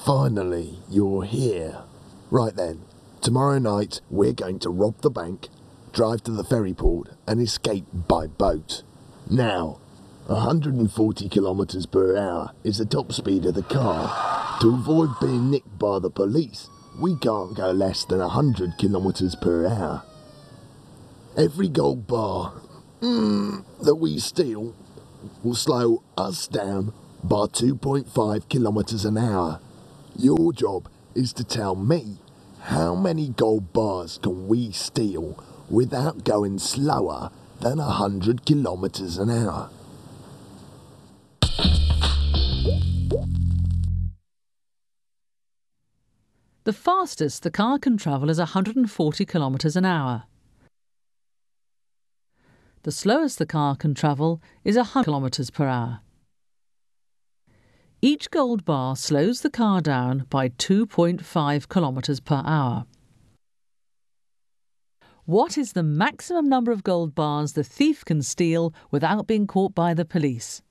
Finally, you're here. Right then, tomorrow night we're going to rob the bank, drive to the ferry port and escape by boat. Now, 140 kilometers per hour is the top speed of the car. To avoid being nicked by the police, we can't go less than 100 kilometers per hour. Every gold bar that we steal will slow us down by 2.5 kilometers an hour. Your job is to tell me how many gold bars can we steal without going slower than 100 kilometers an hour. The fastest the car can travel is 140 kilometers an hour. The slowest the car can travel is 100 kilometers per hour. Each gold bar slows the car down by 2.5 kilometers per hour. What is the maximum number of gold bars the thief can steal without being caught by the police?